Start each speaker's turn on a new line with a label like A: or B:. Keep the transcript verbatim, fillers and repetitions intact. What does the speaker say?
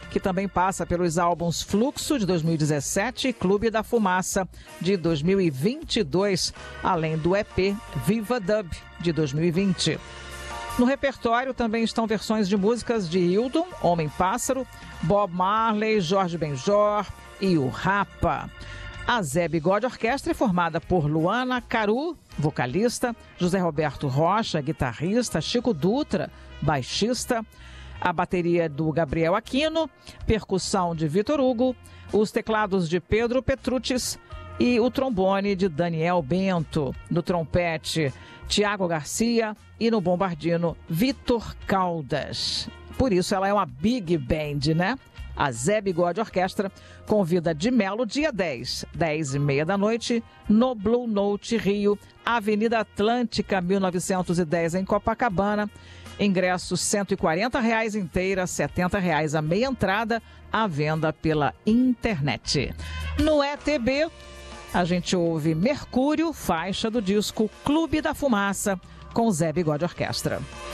A: que também passa pelos álbuns Fluxo, de dois mil e dezessete, e Clube da Fumaça, de dois mil e vinte e dois, além do E P Viva Dub, de dois mil e vinte. No repertório também estão versões de músicas de Hildon, Homem-Pássaro, Bob Marley, Jorge Benjor e o Rapa. A Zé Bigode Orquestra é formada por Luana Caru, vocalista, José Roberto Rocha, guitarrista, Chico Dutra, baixista, a bateria do Gabriel Aquino, percussão de Vitor Hugo, os teclados de Pedro Petrucci e o trombone de Daniel Bento, no trompete Tiago Garcia e no bombardino Vitor Caldas. Por isso ela é uma big band, né? A Zé Bigode Orquestra convida de Melo dia dez, dez e meia da noite, no Blue Note Rio, Avenida Atlântica, mil novecentos e dez, em Copacabana. Ingressos cento e quarenta reais inteira, setenta reais a meia entrada, à venda pela internet. No E T B, a gente ouve Mercúrio, faixa do disco Clube da Fumaça, com Zé Bigode Orquestra.